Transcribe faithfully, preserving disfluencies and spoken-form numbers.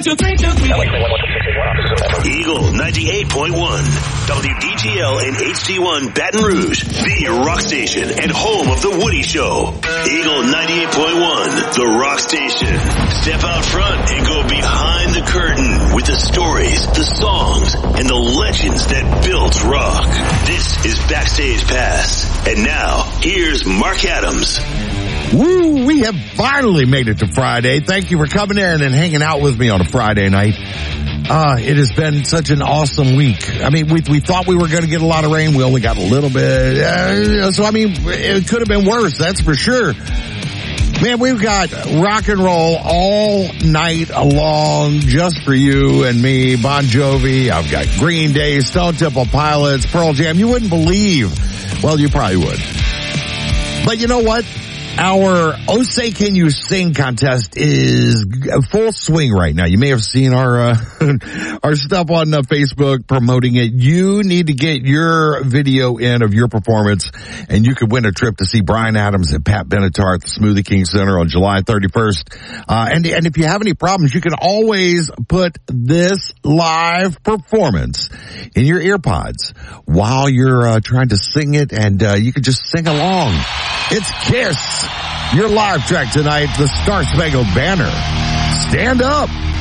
Eagle ninety-eight point one, W D G L and H D one Baton Rouge, the rock station and home of the Woody Show. Eagle ninety-eight point one, the rock station. Step out front and go behind the curtain with the stories, the songs, and the legends that built rock. This is Backstage Pass. And now, here's Mark Adams. Woo, we have finally made it to Friday. Thank you for coming in and hanging out with me on a Friday night. Uh, it has been such an awesome week. I mean, we we thought we were going to get a lot of rain. We only got a little bit. Uh, so, I mean, it could have been worse, that's for sure. Man, we've got rock and roll all night long just for you and me. Bon Jovi, I've got Green Day, Stone Temple Pilots, Pearl Jam. You wouldn't believe. Well, you probably would. But you know what? Our Oh Say Can You Sing contest is full swing right now. You may have seen our uh, our stuff on uh, Facebook promoting it. You need to get your video in of your performance, and you could win a trip to see Bryan Adams and Pat Benatar at the Smoothie King Center on July thirty-first. Uh, and, and if you have any problems, you can always put this live performance in your earpods while you're uh, trying to sing it, and uh, you can just sing along. It's KISS. Your live track tonight, the Star Spangled Banner. Stand up.